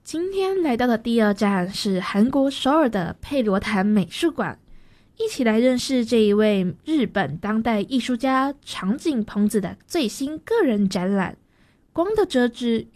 今天来到的第二站是韩国首尔的佩罗潭美术馆，一起来认识这一位日本当代艺术家长井朋子的最新个人展览《光的折纸